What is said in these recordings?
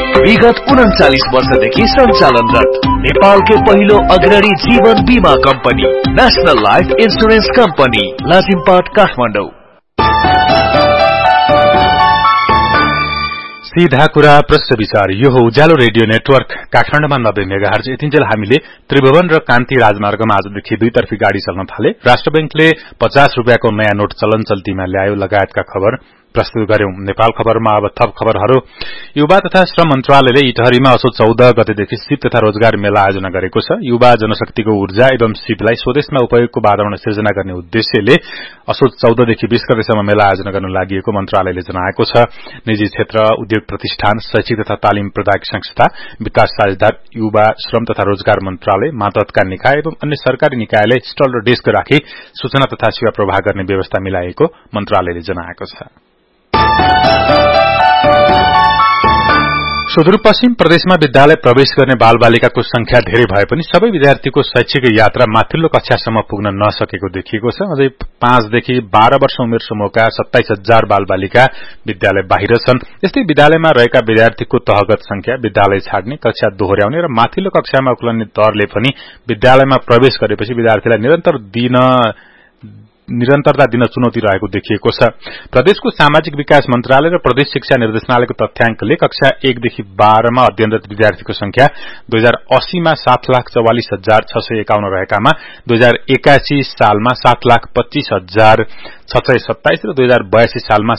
विगत 39 वर्षदेखि सञ्चालनरत नेपालकै पहिलो अग्रणी जीवन बीमा company national life insurance company Lazimpat Kathmandu. सीधा कुरा प्रश्न विचार यो हो उज्यालो रेडियो नेटवर्क काठमाडौँमा 90 मेगाहर्ज। यतिन्जेल हामीले त्रिभुवन र कान्ति राजमार्गमा आजदेखि दुईतर्फी गाड़ी चल्न थाले, राष्ट्र बैंकले 50 रुपियाँको नयाँ नोट चलन चल्तीमा ल्यायो लगायतका खबर प्रस्तुत गर्यौं। नेपाल खबरमा अब थप खबरहरू। युवा तथा श्रम मन्त्रालयले इटहरीमा असोज 14 गतेदेखि सिप तथा रोजगार मेला आयोजना गरेको छ। युवा जनशक्तिको ऊर्जा एवं सिपलाई स्वदेशमा उपयोगको वातावरण सिर्जना गर्ने उद्देश्यले असोज 14 देखि 20 गतेसम्म मेला आयोजना गर्न लागि मन्त्रालयले जनाएको छ। निजी क्षेत्र, उद्योग प्रतिष्ठान, शैक्षिक तथा तालिम प्रदायक संस्था, विकास साझेदार, युवा श्रम तथा रोजगार मन्त्रालय, मातहतका निकाय एवं अन्य सरकारी निकायले स्टल र डेस्क राखी सूचना तथा सेवा प्रवाह गर्ने व्यवस्था मिलाएको मन्त्रालयले जनाएको छ। सुदूरपश्चिम प्रदेशमा विद्यालय प्रवेश गर्ने बालबालिकाको संख्या धेरै भए पनि सबै विद्यार्थीको शैक्षिक यात्रा माथिल्लो कक्षासम्म पुग्न नसकेको देखिएको छ। अझै 5 देखि 12 वर्ष उमेर समूहका 27,000 बालबालिका विद्यालय बाहिर छन्। यस्तै विद्यालयमा रहेका विद्यार्थीको तहगत संख्या, विद्यालय छाड्ने, कक्षा दोहोर्याउने र माथिल्लो कक्षामा उक्लने दरले पनि विद्यालयमा प्रवेश गरेपछि विद्यार्थीलाई निरन्तरता दिन चुनौती रहेको देखिएको छ। प्रदेशको सामाजिक विकास मन्त्रालय र प्रदेश शिक्षा निर्देशनालयको तथ्याङ्कले कक्षा 1 देखि 12 मा अध्ययनरत विद्यार्थीको संख्या 2080 मा 7,44,651 रहेकामा 2081 सालमा 7,25,627 र 2082 सालमा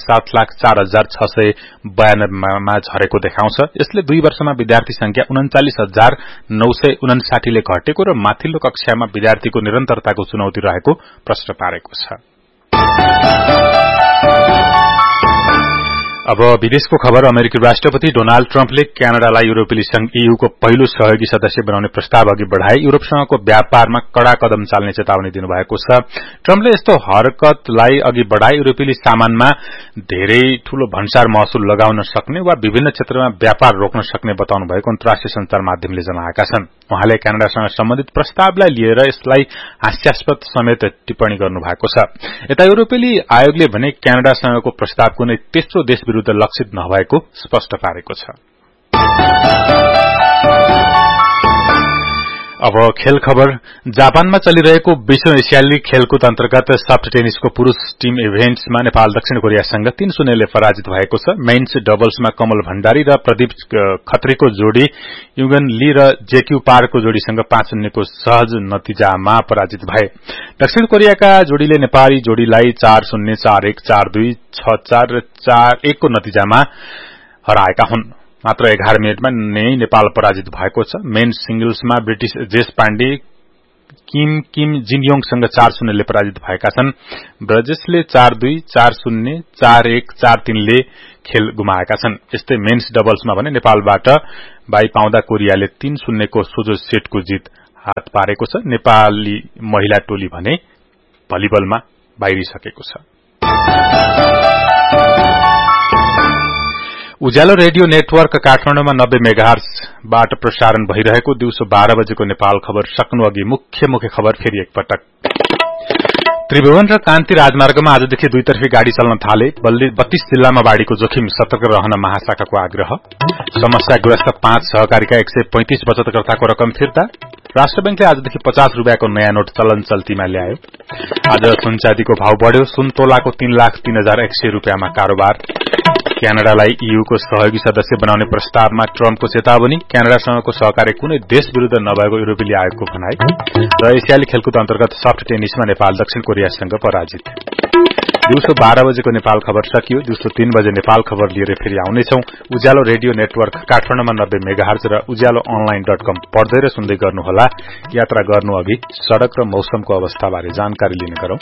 7,04,692 मा झरेको देखाउँछ। यसले 2 वर्षमा विद्यार्थी संख्या 39,959 ले घटेको र माथिल्लो कक्षामा विद्यार्थीको निरन्तरताको चुनौती रहेको प्रश्न पारेको छ। अब विदेशको खबर। अमेरिकी राष्ट्रपति डोनाल्ड ट्रम्पले क्यानाडालाई युरोपेली संघ ईयूको पहिलो सहयोगी सदस्य बनाउने प्रस्ताव अघि बढ़ाए युरोपसँगको व्यापारमा कड़ा कदम चाल्ने चेतावनी दिनुभएको छ। ट्रम्पले यस्तो हरकतलाई अघि बढ़ाए युरोपेली सामानमा धेरै ठूलो भन्सार महसुल लगाउन सक्ने वा विभिन्न क्षेत्रमा व्यापार रोक्न सक्ने बताउनु भएको अन्तर्राष्ट्रिय संचार माध्यमले जनाएका छन्। उहाँले क्यानाडासँग सम्बन्धित प्रस्तावलाई लिएर यसलाई हास्यास्पद समेत टिप्पणी गर्नुभएको छ। यता युरोपेली आयोगले भने क्यानाडासँगको प्रस्ताव कुनै तेस्रो देश विरूद्ध लक्षित नभएको स्पष्ट पारेको छ। अब खेल खबर। जापानमा चलिरहेको विश्व एसियाली खेलकुद अन्तर्गत सफ्ट टेनिसको पुरूष टीम इभेन्ट्समा नेपाल दक्षिण कोरियासँग 3-0 ले पराजित भएको छ। मेन्स डबल्समा कमल भण्डारी र प्रदीप खत्रीको जोड़ी युगन ली र जेक्यू पारको जोड़ीसँग 5-0 को सहज नतिजामा पराजित भए। दक्षिण कोरियाका जोड़ीले नेपाली जोड़ीलाई 4-0, 4-1, 4-2, 6-4 र 4-1 को नतिजामा हराएका हुन्। मात्र 11 मिनटमा नै नेपाल पराजित भएको छ। मेन्स सिंगल्समा ब्रिटिश जेस पाण्डे किम जिनयोङसँग 4-0 ले पराजित भएका छन्। ब्रजेशले 4-2, 4-0, 4-1, 4-3 ले खेल गुमाएका छन्। यस्तै मेन्स डबल्समा भने नेपालबाट बाई पाउँदा कोरियाले 3-0 को सोझो सेटको जित हात पारेको छ। नेपाली महिला टोली भने भलिबलमा बाहिरिसकेको छ। उज्यालो रेडियो नेटवर्क काठमाडौँमा 90 मेगाहर्जबाट प्रसारण भइरहेको दिउँसो 12 बजेको नेपाल खबर सक्नु अघि मुख्य खबर फेरि एकपटक। त्रिभुवन र कान्ति राजमार्गमा आजदेखि दुईतर्फी गाड़ी चल्न थाले। 32 जिल्लामा बाढ़ीको जोखिम, सतर्क रहन महाशाखाको आग्रह। समस्याग्रस्त 5 सहकारीका 135 बचतकर्ताको रकम फिर्ता। राष्ट्र बैंकले आजदेखि 50 रुपियाँको नयाँ नोट चलन चल्तीमा ल्यायो। आज सुन चाँदीको भाव बढ़्यो। सुन तोलाको 3,03,100 रुपियाँमा कारोबार। क्यानाडालाई ईयूको सहयोगी सदस्य बनाउने प्रस्तावमा ट्रम्पको चेतावनी। क्यानाडासँगको सहकार्य कुनै देश विरूद्ध नभएको युरोपेली आयोगको भनाई। र एसियाली खेलकुद अन्तर्गत सफ्ट टेनिसमा नेपाल दक्षिण कोरियासँग पराजित। दिउँसो 12 बजेको नेपाल खबर सकियो। दिउँसो 3 बजे नेपाल खबर लिएर फेरि आउनेछौं। उज्यालो रेडियो नेटवर्क काठमाडौँमा 90 मेगाहर्ज र उज्यालोonline.com पढ्दै र सुन्दै गर्नुहोला। यात्रा गर्नु अघि सड़क र मौसमको अवस्थाबारे जानकारी लिने गरौं।